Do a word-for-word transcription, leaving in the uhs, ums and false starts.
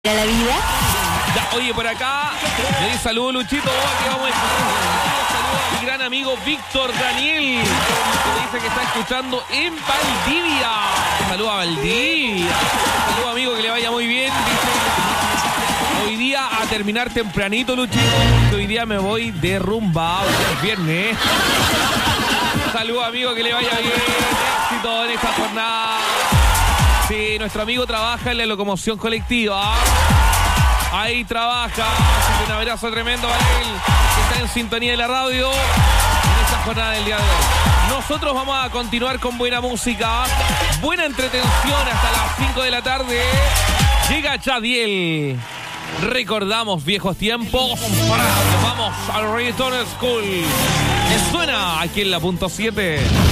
a la vida. Ya, oye, por acá le di saludo Luchito, que vamos a saludo a mi gran amigo Víctor Daniel, que me dice que está escuchando en Valdivia. Saludo a Valdivia. Saludo amigo, que le vaya muy bien. Dice, hoy día a terminar tempranito, Luchito, que hoy día me voy de rumba, hoy es viernes. Saludo amigo, que le vaya bien. Éxito en esta jornada. Sí, nuestro amigo trabaja en la locomoción colectiva. Ahí trabaja. Así que un abrazo tremendo para él, que está en sintonía de la radio en esta jornada del día de hoy. Nosotros vamos a continuar con buena música, buena entretención hasta las cinco de la tarde. Llega Chadiel. Recordamos viejos tiempos. Para, vamos al Reggaeton School. Me suena aquí en la punto siete.